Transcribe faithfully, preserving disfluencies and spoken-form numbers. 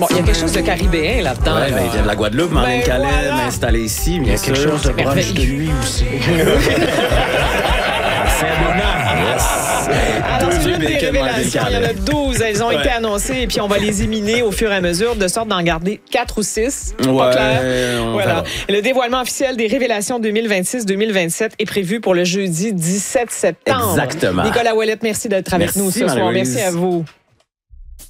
Bon, il y a quelque chose de caribéen là-dedans. Ouais, là. ben, il vient de la Guadeloupe, mais en Ben, Calais, voilà. mais installé ici, Il y bien a quelque sûr. chose de brunch de merveilleux. nuit aussi. Alors, Deux c'est œufs une des bacon, révélations. Il y en a Martin douze. Elles ont Ouais. été annoncées et puis on va les éliminer au fur et à mesure de sorte d'en garder quatre ou six. Pas Ouais, clair? on Voilà. verra. Et le dévoilement officiel des révélations deux mille vingt-six deux mille vingt-sept est prévu pour le jeudi dix-sept septembre. Exactement. Nicolas Ouellette, merci d'être avec Merci, nous ce soir. Marie-Louise. Merci à vous.